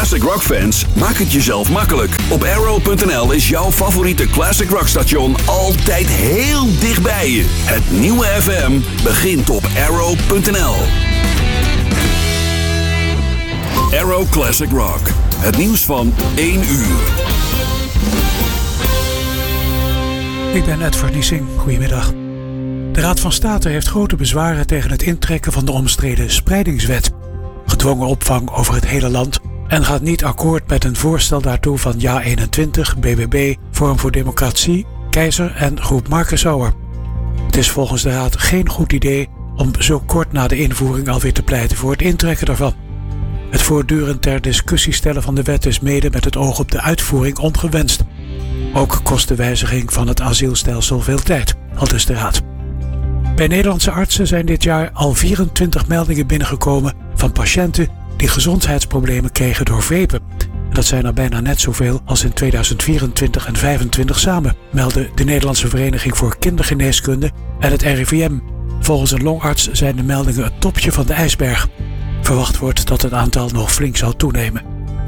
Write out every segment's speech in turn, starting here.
classic rock fans, maak het jezelf makkelijk. Op Arrow.nl is jouw favoriete classic rock station altijd heel dichtbij je. Het nieuwe FM begint op Arrow.nl. Arrow Classic Rock. Het nieuws van 1 uur. Ik ben Ed Verniesing. Goedemiddag. De Raad van State heeft grote bezwaren tegen het intrekken van de omstreden spreidingswet. Gedwongen opvang over het hele land en gaat niet akkoord met een voorstel daartoe van JA21, BBB, Forum voor Democratie, Keizer en Groep Markensauer. Het is volgens de Raad geen goed idee om zo kort na de invoering alweer te pleiten voor het intrekken daarvan. Het voortdurend ter discussie stellen van de wet is mede met het oog op de uitvoering ongewenst. Ook kost de wijziging van het asielstelsel veel tijd, aldus de Raad. Bij Nederlandse artsen zijn dit jaar al 24 meldingen binnengekomen van patiënten die gezondheidsproblemen kregen door vapen. En dat zijn er bijna net zoveel als in 2024 en 2025 samen, melden de Nederlandse Vereniging voor Kindergeneeskunde en het RIVM. Volgens een longarts zijn de meldingen het topje van de ijsberg. Verwacht wordt dat het aantal nog flink zal toenemen.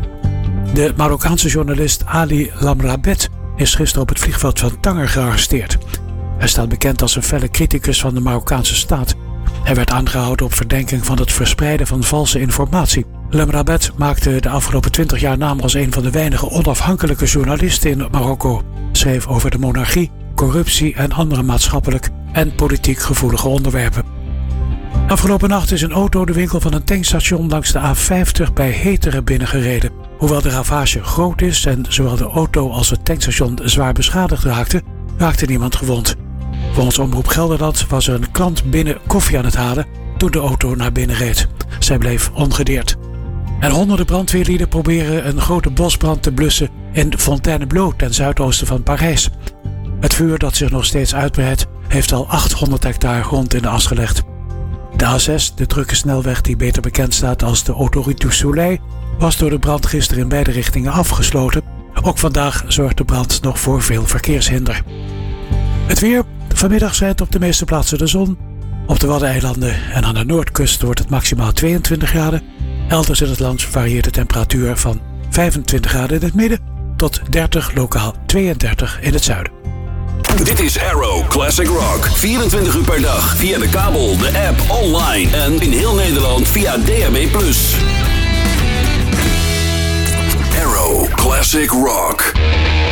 De Marokkaanse journalist Ali Lamrabet is gisteren op het vliegveld van Tanger gearresteerd. Hij staat bekend als een felle criticus van de Marokkaanse staat. Hij werd aangehouden op verdenking van het verspreiden van valse informatie. Lamrabet maakte de afgelopen 20 jaar naam als een van de weinige onafhankelijke journalisten in Marokko. Schreef over de monarchie, corruptie en andere maatschappelijk en politiek gevoelige onderwerpen. Afgelopen nacht is een auto de winkel van een tankstation langs de A50 bij Heteren binnengereden. Hoewel de ravage groot is en zowel de auto als het tankstation zwaar beschadigd raakte niemand gewond. Volgens Omroep Gelderland was er een klant binnen koffie aan het halen toen de auto naar binnen reed. Zij bleef ongedeerd. En honderden brandweerlieden proberen een grote bosbrand te blussen in Fontainebleau ten zuidoosten van Parijs. Het vuur dat zich nog steeds uitbreidt heeft al 800 hectare grond in de as gelegd. De A6, de drukke snelweg die beter bekend staat als de Autoroute du Soleil, was door de brand gisteren in beide richtingen afgesloten. Ook vandaag zorgt de brand nog voor veel verkeershinder. Het weer. Vanmiddag schijnt op de meeste plaatsen de zon. Op de Waddeneilanden en aan de noordkust wordt het maximaal 22 graden. Elders in het land varieert de temperatuur van 25 graden in het midden tot 30, lokaal 32 in het zuiden. Dit is Arrow Classic Rock. 24 uur per dag via de kabel, de app, online en in heel Nederland via DAB+. Arrow Classic Rock.